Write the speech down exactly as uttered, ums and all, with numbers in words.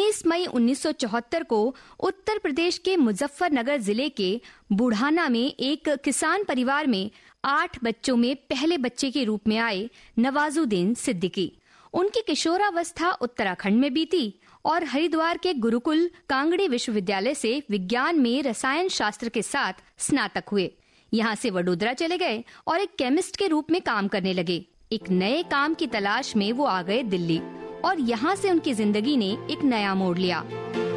उन्नीस मई उन्नीस सौ चौहत्तर को उत्तर प्रदेश के मुजफ्फरनगर जिले के बुढ़ाना में एक किसान परिवार में आठ बच्चों में पहले बच्चे के रूप में आए नवाजुद्दीन सिद्दीकी। उनकी किशोरावस्था उत्तराखंड में बीती और हरिद्वार के गुरुकुल कांगड़ी विश्वविद्यालय से विज्ञान में रसायन शास्त्र के साथ स्नातक हुए। यहाँ से वडोदरा चले गए और एक केमिस्ट के रूप में काम करने लगे। एक नए काम की तलाश में वो आ गए दिल्ली और यहाँ से उनकी जिंदगी ने एक नया मोड़ लिया।